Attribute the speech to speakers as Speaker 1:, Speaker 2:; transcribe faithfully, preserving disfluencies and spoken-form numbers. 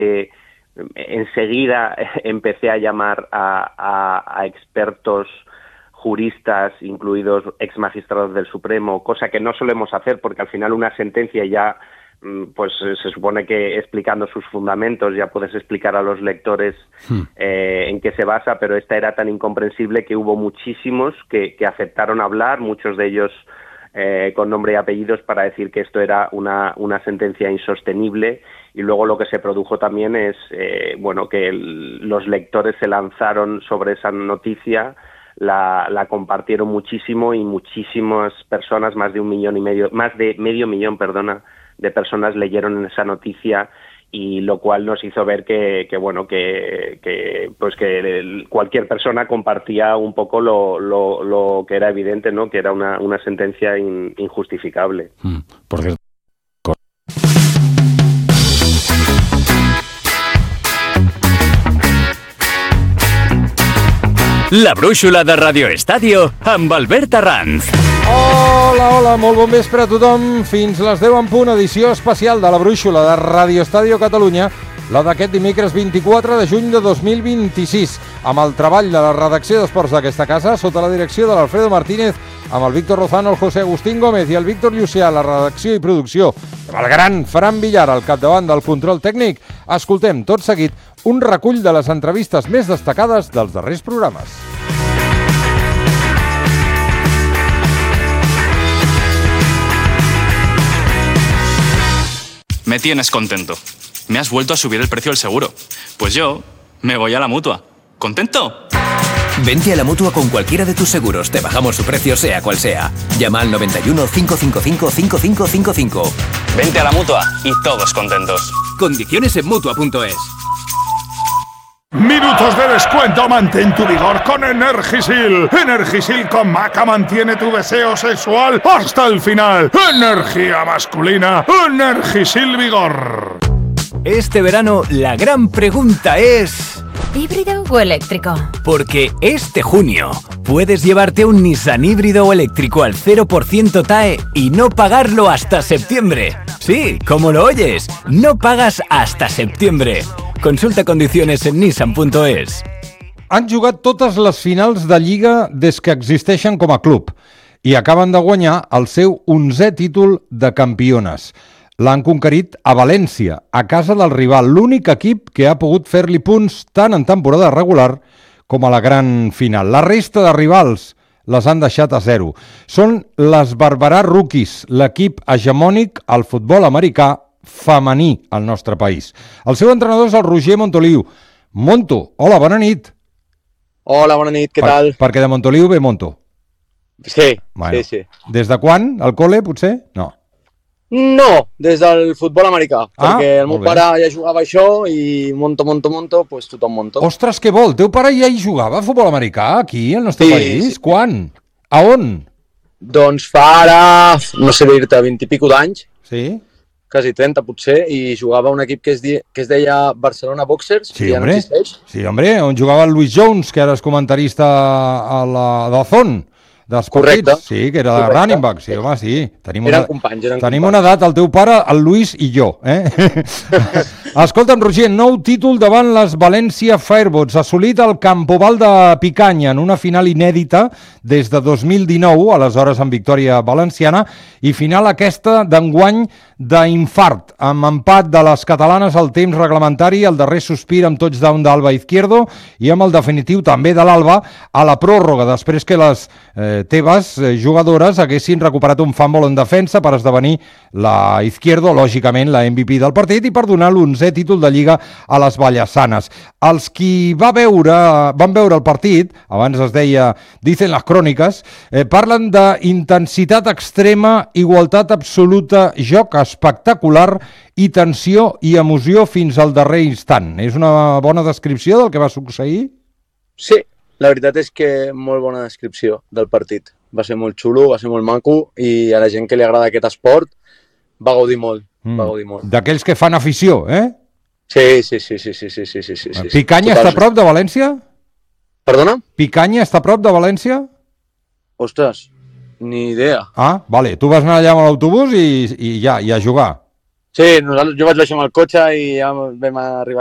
Speaker 1: eh, enseguida empecé a llamar a, a, a expertos juristas, incluidos ex magistrados del Supremo, cosa que no solemos hacer porque al final una sentencia ya, pues se supone que explicando sus fundamentos ya puedes explicar a los lectores hmm. eh, en qué se basa, pero esta era tan incomprensible que hubo muchísimos que, que aceptaron hablar, muchos de ellos eh, con nombre y apellidos para decir que esto era una, una sentencia insostenible. Y luego lo que se produjo también es, eh, bueno, que el, los lectores se lanzaron sobre esa noticia, la, la compartieron muchísimo y muchísimas personas, más de un millón y medio, más de medio millón, perdona, de personas leyeron esa noticia, y lo cual nos hizo ver que, que bueno, que, que pues que el, cualquier persona compartía un poco lo, lo, lo que era evidente, ¿no? Que era una, una sentencia in, injustificable.
Speaker 2: Mm, por cierto.
Speaker 3: La brúixola de Radio Estadio amb Albert Arranz.
Speaker 2: Hola, hola, molt bon vespre a tothom. Fins les deu en punt, edició especial de la brúixola de Radio Estadio Catalunya, la d'aquest dimecres vint-i-quatre de juny de dos mil vint-i-sis, amb el treball de la redacció d'esports d'aquesta casa, sota la direcció de l'Alfredo Martínez, amb el Víctor Rozano, el José Agustín Gómez i el Víctor Llucià, la redacció i producció, amb el gran Fran Villar al capdavant del control tècnic. Escoltem tot seguit un recull de les entrevistes més destacades dels darrers programes.
Speaker 4: Me tienes contento. Me has vuelto a subir el precio del seguro. Pues yo me voy a la Mutua. ¿Contento?
Speaker 5: Vente a la Mutua con cualquiera de tus seguros. Te bajamos su precio sea cual sea. Llama al noventa y uno, cinco cinco cinco, cinco cinco cinco cinco.
Speaker 4: Vente a la Mutua y todos contentos.
Speaker 5: Condiciones en Mutua punto es.
Speaker 6: Minutos de descuento, mantén tu vigor con Energisil. Energisil con Maca mantiene tu deseo sexual hasta el final. Energía masculina, Energisil Vigor.
Speaker 3: Este verano la gran pregunta es...
Speaker 7: ¿híbrido o eléctrico?
Speaker 3: Porque este junio puedes llevarte un Nissan híbrido o eléctrico al cero por ciento T A E y no pagarlo hasta septiembre. Sí, como lo oyes, no pagas hasta septiembre. Consulta condiciones en nissan punto es.
Speaker 2: Han jugat totes les finals de Lliga des que existeixen com a club i acaben de guanyar el seu onzè títol de campiones. L'han conquerit a València, a casa del rival, l'únic equip que ha pogut fer-li punts tant en temporada regular com a la gran final. La resta de rivals les han deixat a zero. Són les Barberà Rookies, l'equip hegemònic al futbol americà femení al nostre país. El seu entrenador és el Roger Montoliu. Monto, hola, bona nit.
Speaker 8: Hola, bona nit, què
Speaker 2: per,
Speaker 8: tal?
Speaker 2: Perquè de Montoliu ve Monto.
Speaker 8: Sí,
Speaker 2: bueno,
Speaker 8: sí, sí.
Speaker 2: Des de quan? Al col·le, potser? No.
Speaker 8: No, des del futbol americà,
Speaker 2: ah,
Speaker 8: perquè el meu pare ja jugava això i monto, monto, monto, pues tothom monto.
Speaker 2: Ostres, què vol? Teu pare ja hi jugava a futbol americà aquí, al nostre
Speaker 8: sí,
Speaker 2: país?
Speaker 8: Sí.
Speaker 2: Quan? A on?
Speaker 8: Doncs fa ara, no sé dir-te, vint i pico d'anys.
Speaker 2: Sí?
Speaker 8: Quasi trenta potser, i jugava a un equip que es, di... que es deia Barcelona Boxers,
Speaker 2: sí,
Speaker 8: que ja
Speaker 2: hombre.
Speaker 8: no existeix.
Speaker 2: Sí, home, on jugava el Luis Jones, que ara és comentarista a la Dazón. Dels
Speaker 8: correcte.
Speaker 2: Partits. Sí, que era de running back. Sí, home, sí. Tenim
Speaker 8: eren
Speaker 2: una,
Speaker 8: companys, eren
Speaker 2: tenim
Speaker 8: companys.
Speaker 2: una edat, el teu pare, el Luis i jo. Eh? Escolta'm, Roger, nou títol davant les València Firebots. Assolit al Campoval de Picanya en una final inèdita des de dos mil dinou, aleshores amb victòria valenciana, i final aquesta d'enguany d'infart, amb empat de les catalanes al temps reglamentari, el darrer sospir amb touchdown d'Alba Izquierdo i amb el definitiu també de l'Alba a la pròrroga, després que les eh, teves eh, jugadores haguessin recuperat un fumble en defensa per esdevenir la Izquierdo, lògicament la M V P del partit, i per donar l'onzè títol de Lliga a les Vallesanes. Els qui va veure, van veure el partit, abans es deia, dicen les cròniques, eh, parlen d'intensitat extrema, igualtat absoluta, joc espectacular i tensió i emoció fins al darrer instant. És una bona descripció del que va succeir?
Speaker 8: Sí, la veritat és que molt bona descripció del partit. Va ser molt xulo, va ser molt maco, i a la gent que li agrada aquest esport va gaudir molt. Mm. Va gaudir molt.
Speaker 2: D'aquells que fan afició, eh?
Speaker 8: Sí, sí, sí, sí, sí, sí, sí, sí, sí.
Speaker 2: Picanya està a prop de València?
Speaker 8: Perdona?
Speaker 2: Picanya està a prop de València?
Speaker 8: Ostres, ni idea.
Speaker 2: Ah, vale. Tu vas anar allà amb l'autobús i, i ja, i a jugar.
Speaker 8: Sí, nosaltres, jo vaig baixar amb el cotxe i ja vam arribar